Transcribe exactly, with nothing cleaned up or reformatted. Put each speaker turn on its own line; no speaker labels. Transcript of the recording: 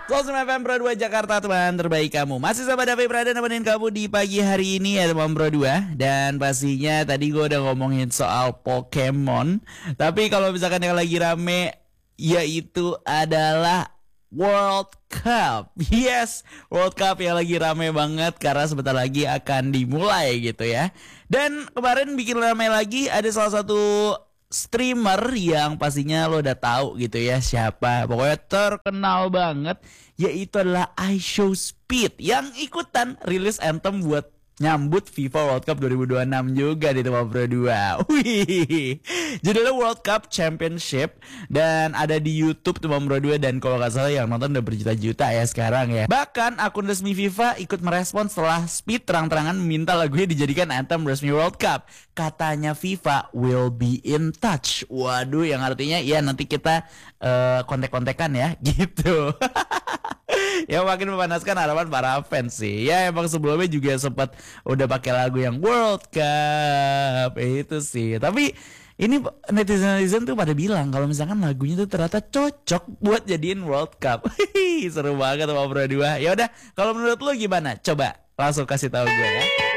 seratus sembilan F M Pro dua Jakarta, teman terbaik kamu. Masih sama Davi Prada nemenin kamu di pagi hari ini ya teman Pro dua. Dan pastinya tadi gue udah ngomongin soal Pokemon. Tapi kalau misalkan yang lagi rame, yaitu adalah World Cup. Yes, World Cup yang lagi rame banget karena sebentar lagi akan dimulai gitu ya. Dan kemarin bikin rame lagi ada salah satu streamer yang pastinya lo udah tahu gitu ya siapa. Pokoknya terkenal banget, yaitu adalah iShowSpeed yang ikutan rilis anthem buat nyambut FIFA World Cup dua ribu dua puluh enam juga di Teman Pro dua. Wih, judulnya World Cup Championship dan ada di YouTube Teman Pro dua, dan kalau nggak salah yang nonton udah berjuta-juta ya sekarang ya. Bahkan akun resmi FIFA ikut merespon setelah Speed terang-terangan meminta lagunya dijadikan anthem resmi World Cup. Katanya FIFA will be in touch. Waduh, yang artinya ya nanti kita uh, kontek-kontekan ya gitu. Yang makin memanaskan harapan para fans sih. Ya emang sebelumnya juga sempat udah pakai lagu yang World Cup itu sih. Tapi ini netizen-netizen tuh pada bilang kalau misalkan lagunya tuh ternyata cocok buat jadiin World Cup. Seru banget sama Pro dua. Ya udah, kalau menurut lo gimana? Coba langsung kasih tahu gue ya.